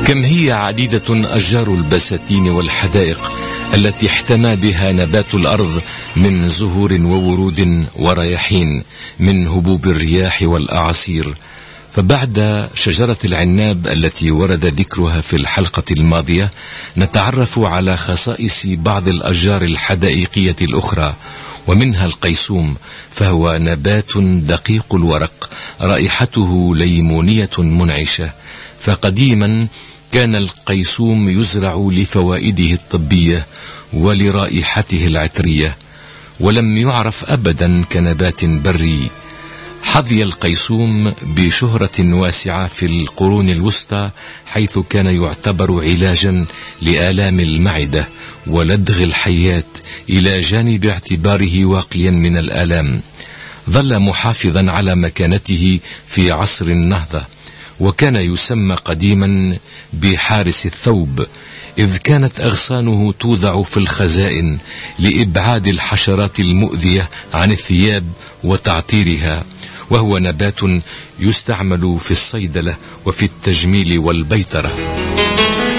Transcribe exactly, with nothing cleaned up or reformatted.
كم هي عديدة أشجار البساتين والحدائق التي احتمى بها نبات الأرض من زهور وورود ورياحين، من هبوب الرياح والأعاصير. فبعد شجرة العناب التي ورد ذكرها في الحلقة الماضية، نتعرف على خصائص بعض الأشجار الحدائقية الأخرى، ومنها القيسوم، فهو نبات دقيق الورق، رائحته ليمونية منعشة. فقديما كان القيسوم يزرع لفوائده الطبية ولرائحته العطرية، ولم يعرف أبدا كنبات بري. حظي القيسوم بشهرة واسعة في القرون الوسطى، حيث كان يعتبر علاجا لآلام المعدة ولدغ الحيات، إلى جانب اعتباره واقيا من الآلام. ظل محافظا على مكانته في عصر النهضة، وكان يسمى قديما بحارس الثوب، إذ كانت أغصانه توضع في الخزائن لإبعاد الحشرات المؤذية عن الثياب وتعطيرها. وهو نبات يستعمل في الصيدلة وفي التجميل والبيطرة.